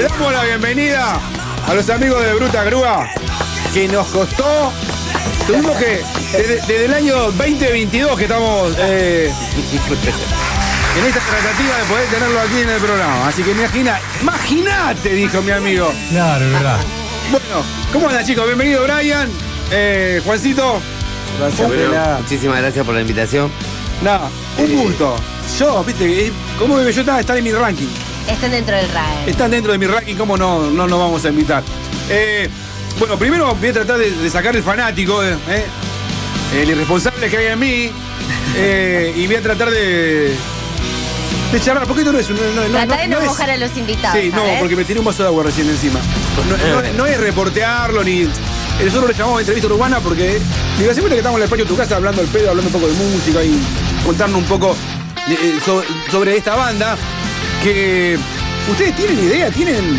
Le damos la bienvenida a los amigos de Bruta Grúa, que nos costó. Tuvimos que, desde el año 2022 que estamos en esta tratativa de poder tenerlo aquí en el programa. Así que imagínate, dijo mi amigo. Claro, es verdad. Bueno, ¿cómo andan, chicos? Bienvenido, Brian. Juancito. Gracias, muchísimas gracias por la invitación. Nada, un gusto. Yo, viste, ¿cómo veo yo? Está en mi ranking. Están dentro del RAE. Están dentro de mi ranking, ¿cómo no nos vamos a invitar? Bueno, primero voy a tratar de sacar el fanático, el irresponsable que hay en mí, y voy a tratar de charlar, porque esto no es... Trata de no mojar a los invitados. Sí, no, porque me tiré un vaso de agua recién encima. No es reportearlo, ni... Nosotros le llamamos entrevista urbana porque... Digo, siempre que estamos en el patio de tu casa hablando del pedo, hablando un poco de música y contarnos un poco sobre esta banda, que... ¿Ustedes tienen idea? ¿Tienen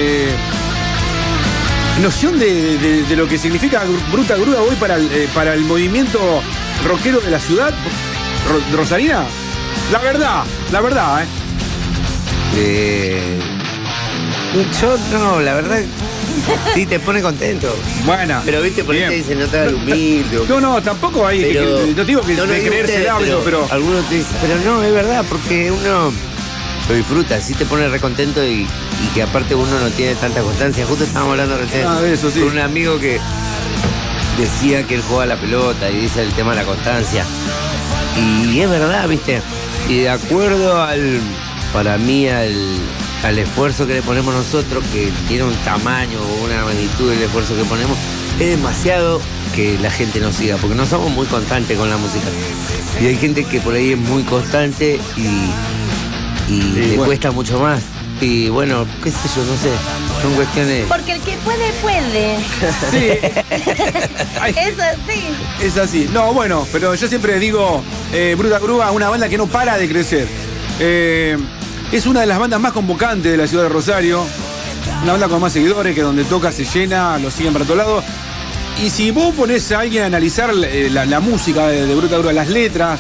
noción de lo que significa Bruta Grúa hoy para el movimiento rockero de la ciudad rosarina? La verdad, Yo no, la verdad, sí te pone contento. Bueno. Pero viste, por ahí te dicen, no te hagas humilde. No, tampoco hay. Pero, no digo que de creerse el hábito, pero. Algunos te dicen, pero no, es verdad, porque uno lo disfruta, sí te pone recontento y que aparte uno no tiene tanta constancia. Justo estábamos hablando recién de eso, sí, con un amigo que decía que él juega la pelota y dice el tema de la constancia. Y es verdad, viste. Y de acuerdo para mí al esfuerzo que le ponemos nosotros, que tiene un tamaño o una magnitud del esfuerzo que ponemos, es demasiado que la gente nos siga, porque no somos muy constantes con la música. Y hay gente que por ahí es muy constante y le cuesta mucho más. Y bueno, qué sé yo, no sé, son cuestiones... Porque el que puede. Sí. Es así. Es así. No, bueno, pero yo siempre digo, Bruta Grúa, una banda que no para de crecer. Es una de las bandas más convocantes de la ciudad de Rosario. Una banda con más seguidores, que donde toca se llena, lo siguen para todos lados. Y si vos ponés a alguien a analizar la música de Bruta Grúa, las letras,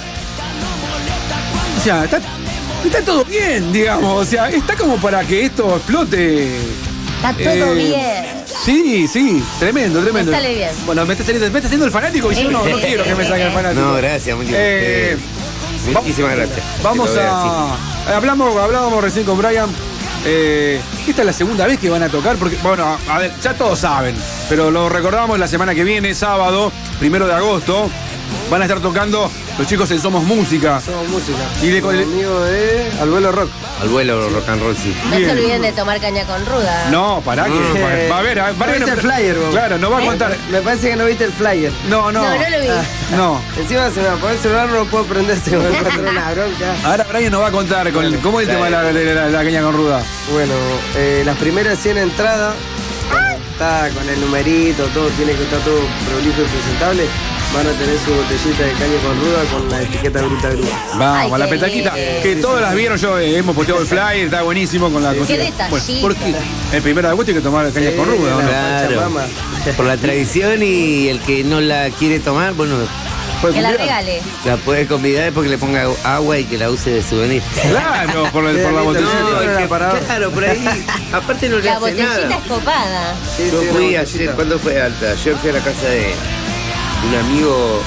o sea, está todo bien, digamos. O sea, está como para que esto explote. Está todo bien. Sí, tremendo. Me sale bien. Bueno, me está haciendo el fanático y yo no quiero que me salga el fanático. No, gracias, muchísimas gracias. Vamos hablábamos recién con Brian. Esta es la segunda vez que van a tocar, porque, bueno, a ver, ya todos saben, pero lo recordamos la semana que viene, sábado, 1 de agosto, van a estar tocando los chicos en Somos Música. Y amigo de Al Vuelo Rock. Al Vuelo Rock and Roll, sí. No se olviden de tomar caña con ruda. No, pará, que va a ver. ¿No viste el flyer, vos? Claro, nos va a contar. Me parece que no viste el flyer. No lo vi. No. Encima se me va a poner el celular, no lo puedo prender, se me va a encontrar una bronca. Ahora Brian nos va a contar cómo es el tema de la caña con ruda. Bueno, las primeras 100 entradas, está con el numerito, todo tiene que estar todo prolijo y presentable. Van a tener su botellita de caña con ruda con la etiqueta Bruta Grúa. Vamos, la petaquita, que todas las vieron, hemos posteado el flyer, está buenísimo con la Qué detallito. Bueno, porque el 1 de agosto hay que tomar caña con ruda, ¿no? Claro, por la tradición, y el que no la quiere tomar, bueno, que la regale. la puede convidar porque le ponga agua y que la use de souvenir. Claro, por la botellita. Claro, por ahí, aparte no le La hace botellita nada. es copada. Yo fui ayer, ¿cuándo fue? Ayer fui a la casa de un amigo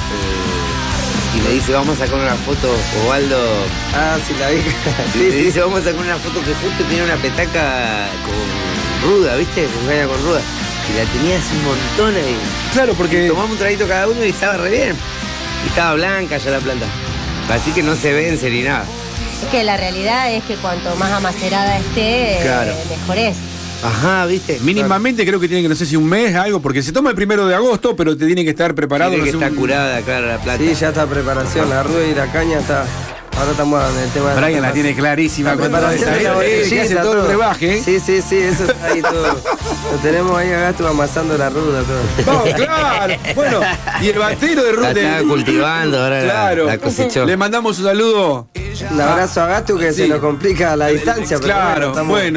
y me dice, vamos a sacar una foto, Osvaldo. Ah, sí, la vi. Me dice, vamos a sacar una foto, que justo tenía una petaca con ruda, ¿viste? Con caña con ruda. Y la tenía hace un montón ahí. Claro, porque... Tomamos un traguito cada uno y estaba re bien. Y estaba blanca ya la planta. Así que no se vence ni nada. Es que la realidad es que cuanto más amacerada esté, Claro. Mejor es. Ajá, ¿viste? Mínimamente creo que tiene que, no sé si un mes, algo, porque se toma el 1 de agosto, pero te tiene que estar preparado. Tiene que no sé, estar curada, claro, la planta. Sí, ya está preparación, la rueda y la caña está. Ahora estamos en el tema de Brian la tiene clarísima. la preparación de la Sí, botellita, hace todo el brebaje. Sí, eso está ahí todo. Lo tenemos ahí a Gasto amasando la ruda todo. Vamos, claro. Bueno, y el batero de La ruda. estaba cultivando, ahora Claro. la cosechó. Le mandamos un saludo. Un abrazo a Gasto que se nos complica la distancia. Pero Claro, estamos... bueno.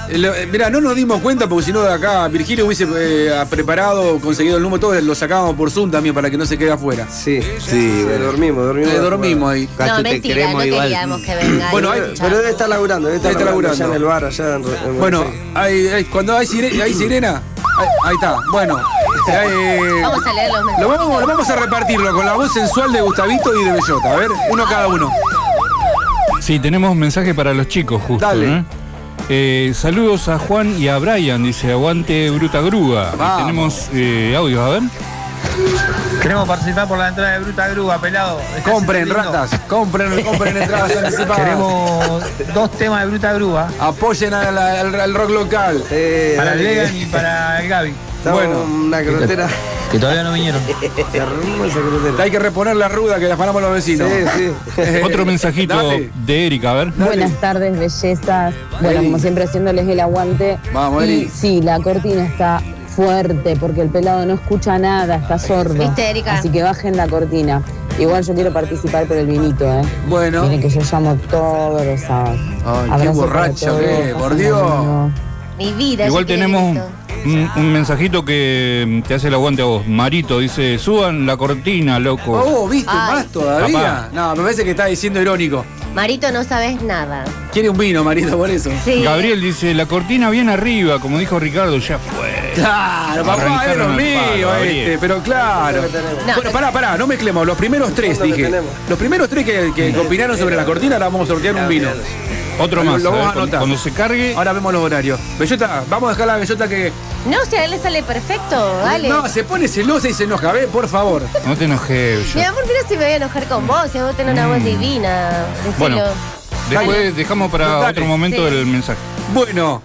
Mirá, no nos dimos cuenta porque si no de acá Virgilio hubiese preparado, conseguido el número, todo lo sacábamos por Zoom también para que no se quede afuera. Sí, dormimos ahí. No, mentira, no queríamos que venga. Bueno, pero debe estar laburando, allá en el bar, allá en bueno, cuando hay sirena, ahí está. Bueno, vamos a leer los mensajes. Lo vamos a repartirlo con la voz sensual de Gustavito y de Bellota. A ver, uno cada uno. Sí, tenemos mensaje para los chicos justo. Dale. Saludos a Juan y a Brian, dice aguante Bruta Grúa. Y tenemos audios, a ver. Queremos participar por la entrada de Bruta Grúa, pelado. Compren, ratas, compren entradas anticipadas. Queremos 2 temas de Bruta Grúa. Apoyen al rock local. Para el Vegan y para el Gaby. Bueno, una crotera. Que todavía no vinieron. Se arruinó esa crotera. Hay que reponer la ruda que la afanamos los vecinos. Sí. Otro mensajito Dale. de Erika, a ver. Buenas tardes, bellezas. Bueno, como siempre haciéndoles el aguante. Vamos, y Eri. sí, la cortina está fuerte porque el pelado no escucha nada, está sordo. ¿Viste, Erika? Así que bajen la cortina. Igual yo quiero participar por el vinito, ¿eh? Bueno. Miren que yo llamo todos los sábados. Ay, qué Abrazo borracha para todos, que, por Dios. pásenla Mi vida. Igual yo quiero tenemos esto. un mensajito que te hace el aguante a vos. Marito dice, suban la cortina, loco. Oh, ¿viste? Ay, ¿Más sí. todavía? Papá. No, me parece que está diciendo irónico. Marito, no sabes nada. Quiere un vino, Marito, por eso. Sí. Gabriel dice, la cortina bien arriba, como dijo Ricardo, ya fue. Claro, papá, es Arrancaron lo el mío palo, Gabriel. pero claro. No, Bueno, pará, no mezclemos. Los primeros 3, ¿Dónde lo dije. tenemos? Los primeros 3 que opinaron sobre la cortina, ahora vamos a sortear un vino. Otro Lo más, vamos a ver, a anotar. cuando se cargue. Ahora vemos los horarios. Bellota, vamos a dejar la Bellota que... No, si a él le sale perfecto, dale. No, se pone celosa y se enoja. Ve, por favor. No te enojes. Mi amor, mira si me voy a enojar con vos, si vos tenés una voz divina. Decilo. Bueno, después dejamos para Dale. otro momento Sí. el mensaje. Bueno,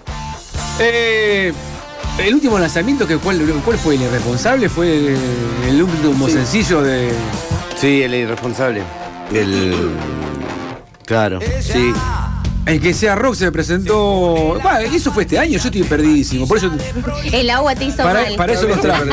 el último lanzamiento, ¿cuál fue el irresponsable? Fue el último sencillo de... Sí, el irresponsable. Claro, sí. El que sea rock se presentó... Bah, eso fue este año, yo estoy perdidísimo. Por eso... El agua te hizo mal. Para eso los traje.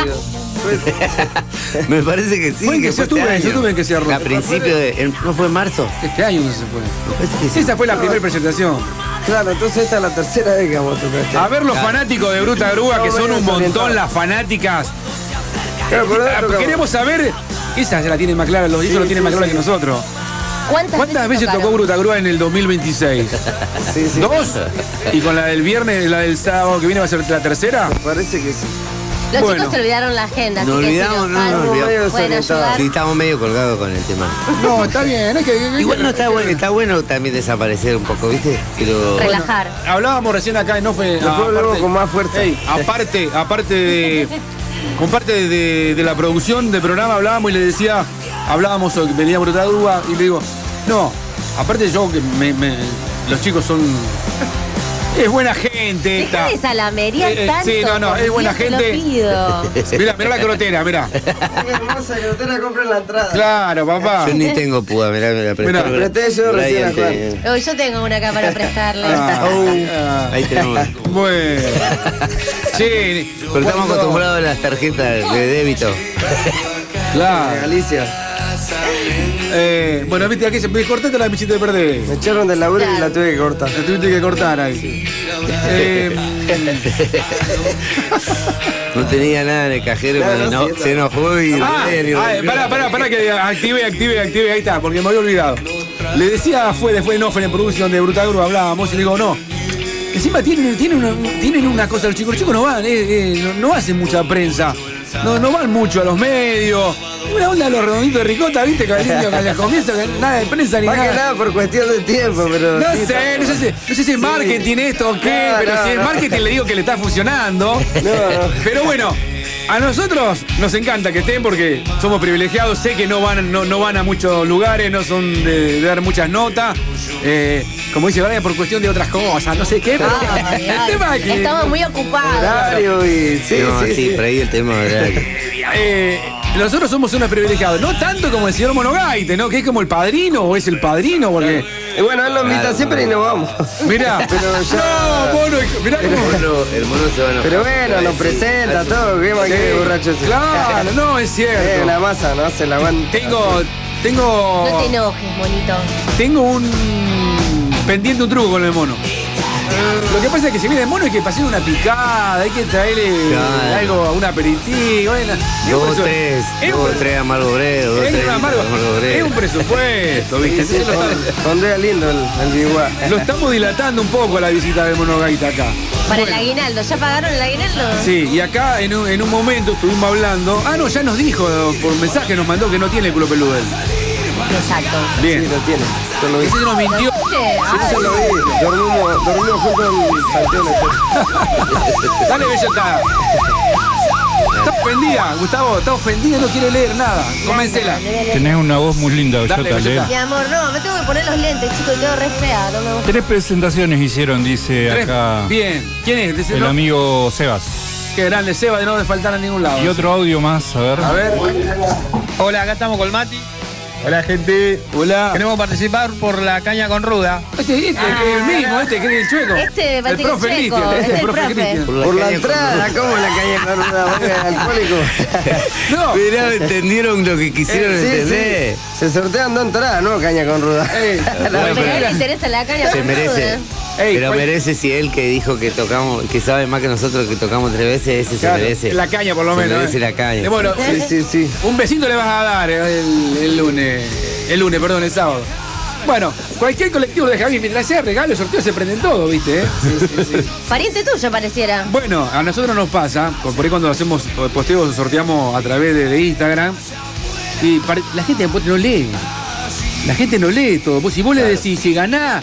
Me parece que sí. Fue en que fue yo tuve en que sea rock. A principio de. ¿No fue en marzo? Este año no se fue. Me parece que sí. Esa fue la primera presentación. Claro, entonces esta es la tercera vez que vamos a tocar este. A ver los fanáticos de Bruta Grúa, que No, son menos un montón orientados. las fanáticas. Claro, pero ahora tocamos. Queremos saber... Esa ya la tienen más clara, ellos lo tienen más claro que nosotros. ¿Cuántas veces tocó tocaron? Bruta Grúa en el 2026? Sí. 2. Y con la del viernes, la del sábado que viene va a ser la tercera. Me parece que sí. Los Bueno. chicos se olvidaron la agenda, Nos así que si olvidamos, nos no nos faltan, olvidamos. pueden ayudar. Sí, estamos medio colgados con el tema. No, está bien, es que... Igual no está bueno también desaparecer un poco, ¿viste? Pero. Relajar. Hablábamos recién acá en Ofe. Después hablamos con más fuerza. Aparte de. Con parte de la producción del programa hablábamos y le decía, venía Bruta Grúa y le digo, no, aparte yo que los chicos son. Es buena gente. Deja de salamería tanto. Sí, no, por es buena Dios, te lo gente. pido. Mirá la crotera, mirá. Hermosa crotera, compren la entrada. Claro, papá. Yo ni tengo púa, mirá, me la Mirá, presté yo recién a Juan. Yo tengo una acá para prestarle. Ahí tenemos. Bueno. Sí. Pero estamos acostumbrados a las tarjetas de débito. Claro. De Galicia. Bueno, viste, aquí se me cortaste la bichita de perder. Me echaron del laburo y la tuve que cortar. La tuviste que cortar ahí. No tenía nada en el cajero, No, pero se enojó y. Pará, que active, ahí está, porque me había olvidado. Le decía, después en Ofen en producción de Bruta Grúa, hablábamos y le digo, no. Encima tienen una cosa, los chicos no van, no hacen mucha prensa. No van mucho a los medios. Una onda de los redonditos de ricota, viste, que al comienzo, que nada de prensa ni Más que nada. nada por cuestión de tiempo, pero. No sí, sé si es marketing esto o qué, No, pero no, si es no. marketing le digo que le está funcionando. No. Pero bueno, a nosotros nos encanta que estén porque somos privilegiados. Sé que no van a muchos lugares, no son de dar muchas notas. Como dice Brian, por cuestión de otras cosas, no sé qué. Pero Ay, el tema es que estamos muy ocupados. Horario y. Sí, sí. por ahí el tema horario. nosotros somos unos privilegiados. No tanto como el señor Monogaite, ¿no? Que es como el padrino o es el padrino, porque. Y bueno, él nos invita siempre y nos vamos. Mirá, Pero ya. no, mono, mirá cómo. El mono se va a enojar. Pero bueno, nos presenta todo. ¿Qué más que borracho ese? Claro, no, es cierto. Una masa, ¿no? Se la aguanta. Tengo No te enojes, monito. un pendiente, un truco con el mono. Lo que pasa es que si viene mono hay que pasar una picada, hay que traerle algo, un aperitivo. Dos, tres amargo brero. Es un presupuesto, ¿viste? Pondría lindo el biguá. Lo estamos dilatando un poco la visita del Mono Gaita acá. Para el aguinaldo, ¿ya pagaron el aguinaldo? Sí, y acá en un momento estuvimos hablando. Ah, no, ya nos dijo por mensaje, nos mandó que no tiene el culo peludo él. Exacto. Bien. Sí, lo tiene. Yo lo vi. Ese nos mintió. Sí, yo lo vi. Dormimos juntos en Santiago. Dale, Bellota. Está ofendida, Gustavo, está ofendida, no quiere leer nada. Convéncela. Tenés una voz muy linda, Dale, Bellota. Bellota. Mi amor, no, me tengo que poner los lentes, chicos, quedo re fea, no me gusta. 3 presentaciones hicieron, dice acá Bien. ¿Quién es? Dice, el ¿no? amigo Sebas. Qué grande, Seba, de no de faltar a ningún lado. Y otro audio más, a ver. A ver. Hola, acá estamos con Mati. Hola, gente. Hola. Queremos participar por la caña con ruda. Este es el mismo, que es el chueco. Este parece el profe que es chueco, Cristian, este es el profe. Cristian. Por la entrada, ¿cómo la caña con ruda? Alcohólico. No. Mirá, entendieron lo que quisieron entender. Sí. Se sortean 2 entradas, ¿no? Caña con ruda. Pero a él le interesa la caña Se con merece. ruda. Pero merece si él que dijo que tocamos, que sabe más que nosotros que tocamos 3 veces, ese Claro, se merece. la caña por lo Se menos. merece la caña. Bueno, Sí. un besito le vas a dar el lunes. El sábado. Bueno, cualquier colectivo de Javi, mientras sea regalo, sorteo, se prenden todo, ¿viste? Sí. Pariente tuyo pareciera. Bueno, a nosotros nos pasa, por ahí cuando hacemos posteos, sorteamos a través de Instagram, y la gente después no lee. La gente no lee todo. Si vos le decís, si ganás,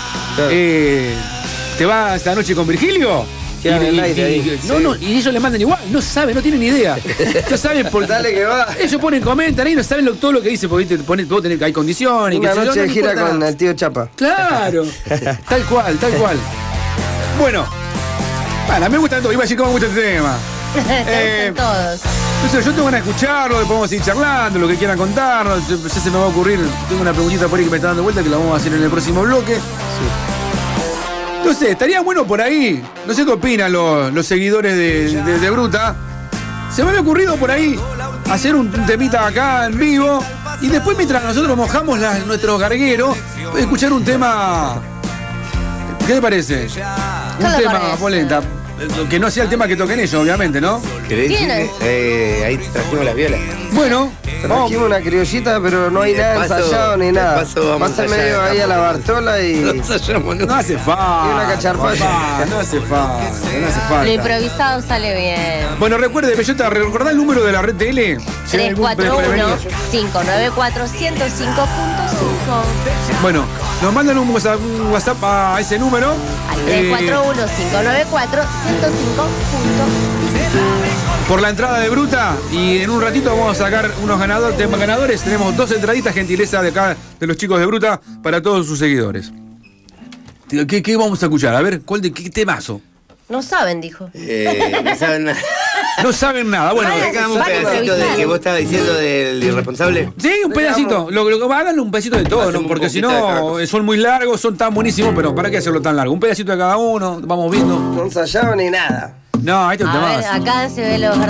¿te vas esta noche con Virgilio? Quedan en el aire ahí. Y ellos le mandan igual, no saben, no tienen ni idea. No saben por Dale que va. Ellos comentan ahí, no saben todo lo que dice, porque vos tenés que hay condiciones. Una que noche de gira importa con nada. el tío Chapa. Claro, tal cual. Bueno, me gusta todo, iba a decir cómo me gusta este tema. Te gustan todos. Entonces yo tengo ganas de escucharlo, podemos seguir charlando, lo que quieran contarnos. Ya se me va a ocurrir, tengo una preguntita por ahí que me está dando vuelta que la vamos a hacer en el próximo bloque. No sé, estaría bueno por ahí. No sé qué opinan los seguidores de Bruta. Se me había ocurrido por ahí hacer un temita acá en vivo. Y después, mientras nosotros mojamos nuestros gargueros, escuchar un tema. ¿Qué te parece? ¿Qué Un le tema parece? polenta. Que no sea el tema que toquen ellos, obviamente, ¿no? ¿Querés? ¿Tienen? Ahí trajimos las violas. Bueno, vamos. Trajimos una criollita, pero no hay De nada paso- ensayado ni de nada. paso vamos Pasa allá medio de ahí a la campo. Bartola y... No hace falta. Y una cacharpaya. papá, No hace falta. Lo improvisado sale bien. Bueno, recuerde, Bellota, recordá el número de la red TL. Si hay algún prevenido. 341-594-105.5. Bueno, nos mandan un WhatsApp a ese número. Al 341-594-105.5. Por la entrada de Bruta. Y en un ratito vamos a sacar unos ganadores. Tenemos 2 entraditas, gentileza de acá, de los chicos de Bruta, para todos sus seguidores. ¿Qué vamos a escuchar? A ver, ¿qué temazo? No saben, dijo. No saben nada. No saben nada. Bueno, Vaya, Sacamos un van a pedacito improvisar. de que vos estabas diciendo del irresponsable. sí, un pedacito. Háganle un pedacito de todo, Hacemos ¿no? un Porque si poquito de cada no, cosa. son muy largos, son tan buenísimos, pero ¿para qué hacerlo tan largo? Un pedacito de cada uno, vamos viendo. No ensayado ni nada. No, ahí te A ver, acá se ve los